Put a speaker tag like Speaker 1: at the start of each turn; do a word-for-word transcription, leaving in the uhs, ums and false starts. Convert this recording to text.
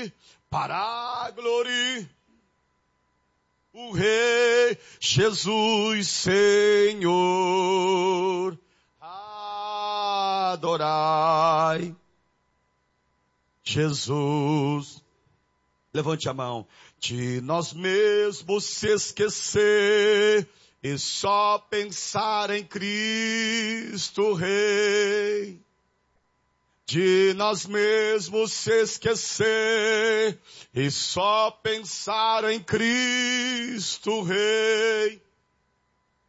Speaker 1: para a glória, o Rei Jesus Senhor, adorai Jesus. Levante a mão. De nós mesmos se esquecer e só pensar em Cristo Rei. De nós mesmos se esquecer e só pensar em Cristo Rei.